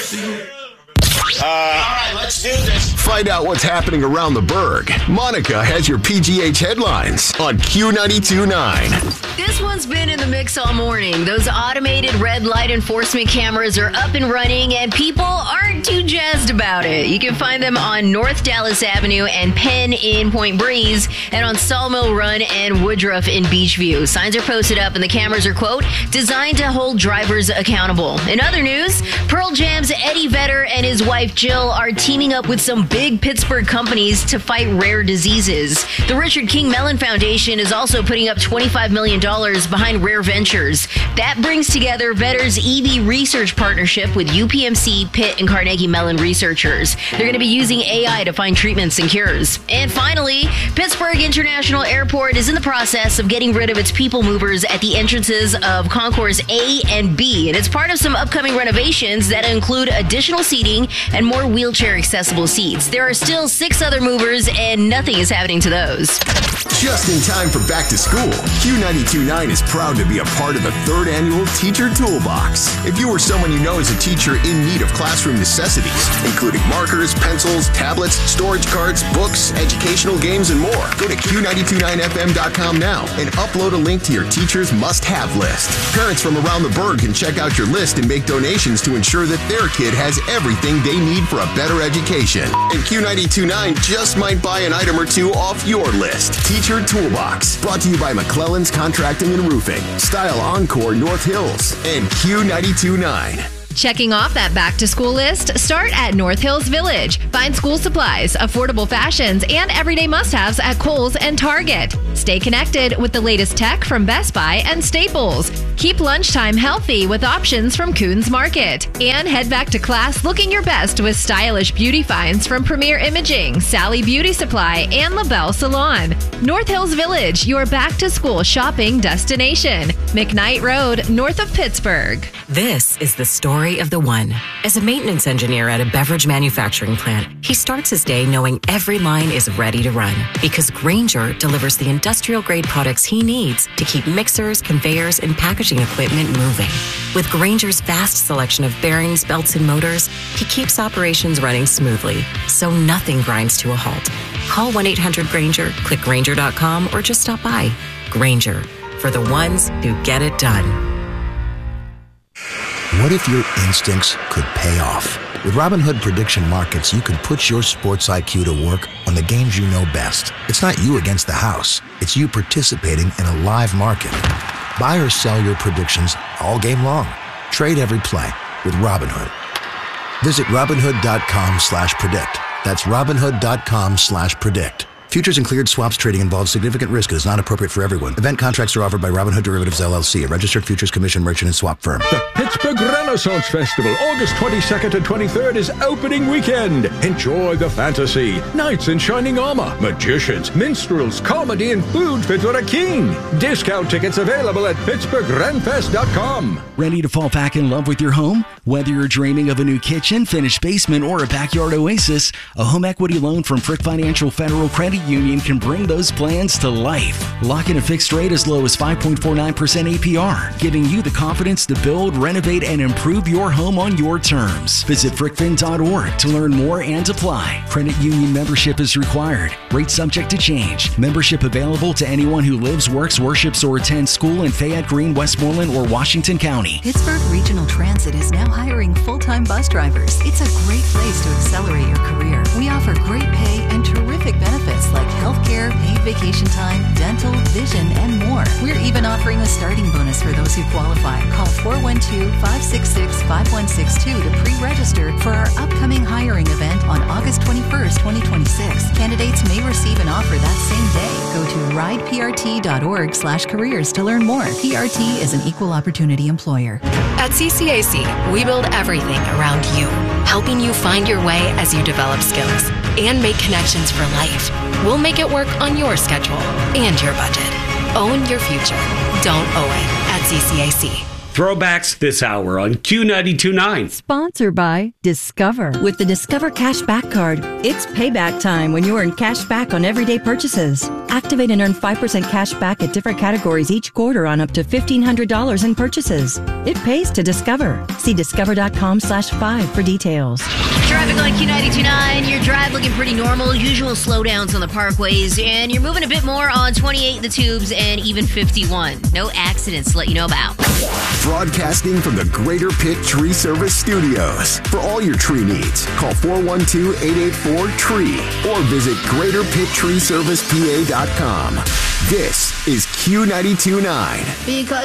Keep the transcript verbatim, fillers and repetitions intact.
Uh, All right, let's do this. Find out what's happening around the Berg. Monica has your P G H headlines on Q ninety-two point nine. This one's been in the mix all morning. Those automated red light enforcement cameras are up and running, and people aren't too jazzed about it. You can find them on North Dallas Avenue and Penn in Point Breeze, and on Sawmill Run and Woodruff in Beachview. Signs are posted up, and the cameras are, quote, designed to hold drivers accountable. In other news, Pearl Jam's Eddie Vedder and his wife Jill are teaming up with some big Pittsburgh companies to fight rare diseases. The Richard King Mellon Foundation is also putting up twenty-five million dollars behind Rare Ventures. That brings together Vedder's E V research partnership with U P M C, Pitt, and Carnegie Mellon researchers. They're going to be using A I to find treatments and cures. And finally, Pittsburgh International Airport is in the process of getting rid of its people movers at the entrances of Concourse A and B. And it's part of some upcoming renovations that include additional seating and more wheelchair accessible seats. There are still six other movers, and nothing is happening to those. Just in time for back to school, Q ninety-two point nine is proud to be a part of the third annual Teacher Toolbox. If you or someone you know is a teacher in need of classroom necessities, including markers, pencils, tablets, storage cards, books, educational games, and more, go to Q nine two nine F M dot com now and upload a link to your teacher's must-have list. Parents from around the Berg can check out your list and make donations to ensure that their kid has everything they need for a better education. And Q ninety-two point nine just might buy an item or two off your list. Teacher Toolbox, brought to you by McClellan's Contracting and Roofing, Style Encore North Hills, and Q ninety-two point nine. Checking off that back-to-school list? Start at North Hills Village. Find school supplies, affordable fashions, and everyday must-haves at Kohl's and Target. Stay connected with the latest tech from Best Buy and Staples. Keep lunchtime healthy with options from Coons Market. And head back to class looking your best with stylish beauty finds from Premier Imaging, Sally Beauty Supply, and LaBelle Salon. North Hills Village, your back-to-school shopping destination. McKnight Road, north of Pittsburgh. This is the story of the one. As a maintenance engineer at a beverage manufacturing plant, he starts his day knowing every line is ready to run because Grainger delivers the industrial-grade products he needs to keep mixers, conveyors, and packaging equipment moving. With Grainger's vast selection of bearings, belts, and motors, he keeps operations running smoothly, so nothing grinds to a halt. Call one eight hundred Grainger, click Grainger dot com, or just stop by. Grainger, for the ones who get it done. What if your instincts could pay off? With Robinhood Prediction Markets, you can put your sports I Q to work on the games you know best. It's not you against the house. It's you participating in a live market. Buy or sell your predictions all game long. Trade every play with Robinhood. Visit Robinhood.com slash predict. That's Robinhood.com slash predict. Futures and cleared swaps trading involves significant risk and is not appropriate for everyone. Event contracts are offered by Robinhood Derivatives, L L C, a registered futures commission merchant and swap firm. The Pittsburgh Renaissance Festival, August twenty-second and twenty-third, is opening weekend. Enjoy the fantasy, knights in shining armor, magicians, minstrels, comedy, and food fit for a king. Discount tickets available at Pittsburgh Ren Fest dot com. Ready to fall back in love with your home? Whether you're dreaming of a new kitchen, finished basement, or a backyard oasis, a home equity loan from Frick Financial Federal Credit Union can bring those plans to life. Lock in a fixed rate as low as five point four nine percent A P R, giving you the confidence to build, renovate, and improve your home on your terms. Visit frick fin dot org to learn more and apply. Credit union membership is required. Rate subject to change. Membership available to anyone who lives, works, worships, or attends school in Fayette, Greene, Westmoreland, or Washington County. Pittsburgh Regional Transit is now hiring full-time bus drivers. It's a great place to accelerate your career. We offer great pay and terrific benefits like healthcare, paid vacation time, dental, vision, and more. We're even offering a starting bonus for those who qualify. Call four one two, five six six, five one six two to pre-register for our upcoming hiring event on August twenty-first, twenty twenty-six. Candidates may receive an offer that same day. Go to ride p r t dot org slash careers to learn more. P R T is an equal opportunity employer. At C C A C, we build everything around you, helping you find your way as you develop skills and make connections for life. We'll make it work on your schedule and your budget. Own your future. Don't owe it at C C A C. Throwbacks this hour on Q ninety-two point nine. Sponsored by Discover. With the Discover Cashback Card, it's payback time when you earn cash back on everyday purchases. Activate and earn five percent cash back at different categories each quarter on up to fifteen hundred dollars in purchases. It pays to Discover. See discover.com slash five for details. Traffic on Q ninety-two point nine. Your drive looking pretty normal. Usual slowdowns on the parkways. And you're moving a bit more on twenty-eight, the tubes, and even fifty-one. No accidents to let you know about. Broadcasting from the Greater Pitt Tree Service Studios. For all your tree needs, call four one two, eight eight four, T R E E or visit greater pitt tree service p a dot com. This is Q ninety-two point nine. Because